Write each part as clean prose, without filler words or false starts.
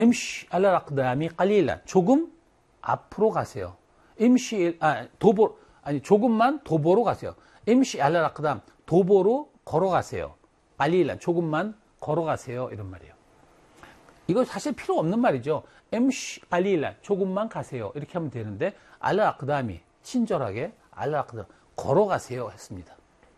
임시 알라 락다미 깔릴란. 조금 앞으로 가세요. 조금만 도보로 가세요. 임시 알라 락담. 도보로 걸어가세요. 깔릴란. 조금만 걸어가세요. 이런 말이에요. 이거 사실 필요 없는 말이죠. 임시 깔릴란. 조금만 가세요. 이렇게 하면 되는데 알라 락다미. 친절하게 알라 락담. 걸어가세요. 했습니다.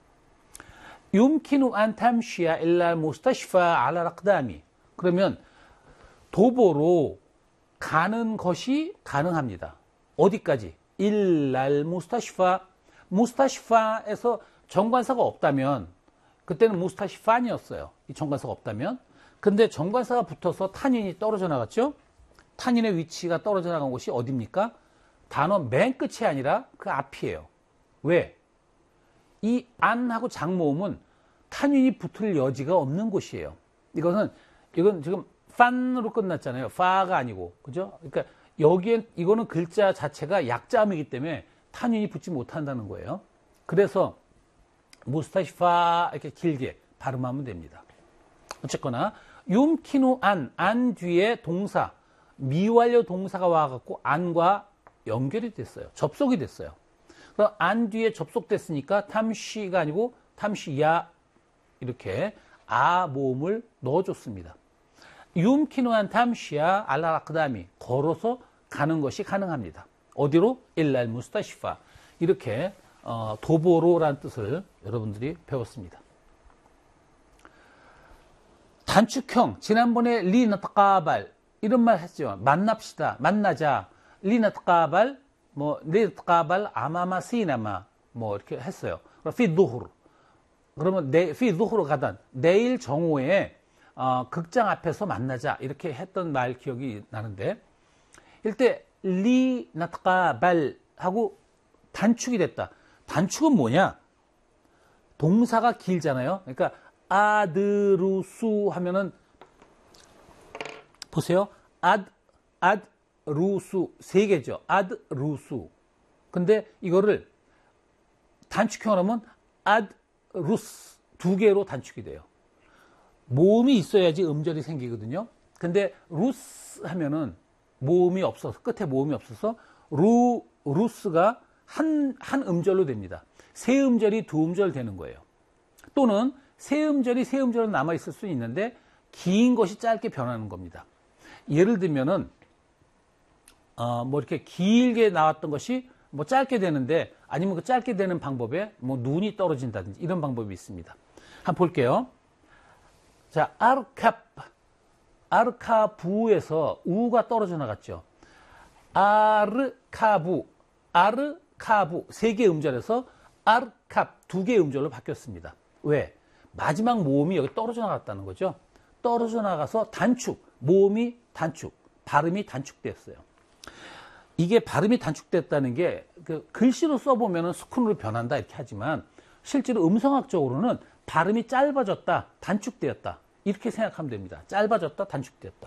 욤키누 안 탐시야 일랄 무스타시파 알라 락다미. 그러면 도보로 가는 것이 가능합니다. 어디까지? 일랄 무스타시파. 무스타시파에서 정관사가 없다면, 그때는 무스타시판이었어요. 이 정관사가 없다면. 근데 정관사가 붙어서 탄인이 떨어져 나갔죠? 탄인의 위치가 떨어져 나간 곳이 어디입니까? 단어 맨 끝이 아니라 그 앞이에요. 왜? 이 안하고 장모음은 탄인이 붙을 여지가 없는 곳이에요. 이건 지금 판으로 끝났잖아요. 파가 아니고. 그죠? 그러니까 여기엔 이거는 글자 자체가 약자음이기 때문에 탄인이 붙지 못한다는 거예요. 그래서 무스타시파 이렇게 길게 발음하면 됩니다. 어쨌거나 욤키누 안 뒤에 동사, 미완료 동사가 와갖고 안과 연결이 됐어요. 접속이 됐어요. 그럼 안 뒤에 접속됐으니까 탐시가 아니고 탐시야 이렇게 아 모음을 넣어줬습니다. 욤키누 안 탐시야 알라 락다미. 걸어서 가는 것이 가능합니다. 어디로? 일랄 무스타시파. 이렇게 도보로라는 뜻을 여러분들이 배웠습니다. 단축형, 지난번에 리나트까발 이런 말 했죠. 만납시다, 만나자. 리나트까발, 리나트까발 아마마시나마 이렇게 했어요. 피 두후르. 그러면 피 두후르 가단 내일 정오에 극장 앞에서 만나자 이렇게 했던 말 기억이 나는데, 이때 리나트까발 하고 단축이 됐다. 단축은 뭐냐? 동사가 길잖아요. 그러니까 아드루수 하면은 보세요. 루수 세 개죠. 루수. 근데 이거를 단축형으로 하면 루스 두 개로 단축이 돼요. 모음이 있어야지 음절이 생기거든요. 근데 루스 하면은 모음이 없어서, 끝에 모음이 없어서 루스가 한 음절로 됩니다. 세 음절이 두 음절 되는 거예요. 또는 세 음절은 남아 있을 수 있는데 긴 것이 짧게 변하는 겁니다. 예를 들면은 이렇게 길게 나왔던 것이 짧게 되는데, 아니면 그 짧게 되는 방법에 눈이 떨어진다든지 이런 방법이 있습니다. 한번 볼게요. 자, 아르카부에서 우가 떨어져 나갔죠. 아르카부 세 개 음절에서 아르캅 두 개 음절로 바뀌었습니다. 왜? 마지막 모음이 여기 떨어져 나갔다는 거죠. 떨어져 나가서 단축, 모음이 단축, 발음이 단축됐어요. 이게 발음이 단축됐다는 게 글씨로 써보면 스쿤으로 변한다 이렇게 하지만, 실제로 음성학적으로는 발음이 짧아졌다, 단축되었다 이렇게 생각하면 됩니다. 짧아졌다, 단축되었다.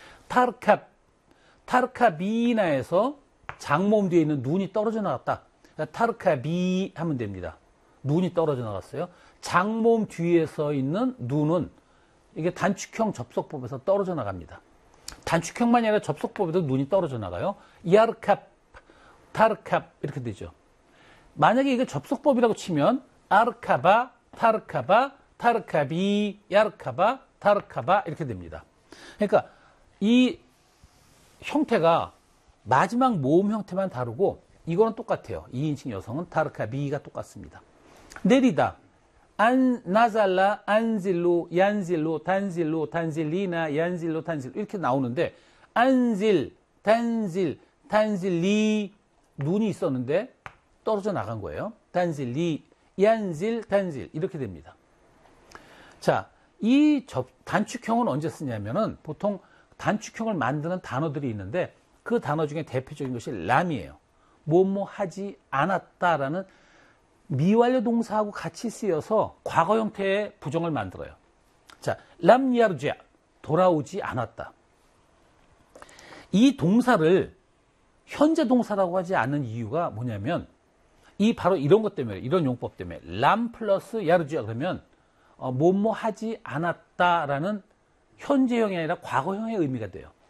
타르카비나에서 장모음 뒤에 있는 눈이 떨어져 나갔다. 타르카비 하면 됩니다. 눈이 떨어져 나갔어요. 장모음 뒤에서 있는 눈은 이게 단축형 접속법에서 떨어져 나갑니다. 단축형만이 아니라 접속법에도 눈이 떨어져 나가요. 야르캅, 타르캅 이렇게 되죠. 만약에 이게 접속법이라고 치면 아르카바, 타르카바, 타르카비, 야르카바, 타르카바 이렇게 됩니다. 그러니까 이 형태가 마지막 모음 형태만 다르고 이거는 똑같아요. 2인칭 여성은 타르카비가 똑같습니다. 내리다, 나잘라, 안질로, 얀질로, 단질로, 단질리나, 얀질로, 단질로 이렇게 나오는데, 안질, 단질, 단질리 눈이 있었는데 떨어져 나간 거예요. 단질리, 얀질, 단질 이렇게 됩니다. 자, 이 단축형은 언제 쓰냐면은 보통 단축형을 만드는 단어들이 있는데 그 단어 중에 대표적인 것이 람이에요. 뭐뭐 하지 않았다라는 미완료 동사하고 같이 쓰여서 과거 형태의 부정을 만들어요. 자, 람 야르지아 돌아오지 않았다. 이 동사를 현재 동사라고 하지 않는 이유가 뭐냐면 바로 이런 것 때문에, 이런 용법 때문에 람 플러스 야르지아 그러면 뭐뭐 하지 않았다라는 현재형이 아니라 과거형의 의미가 돼요.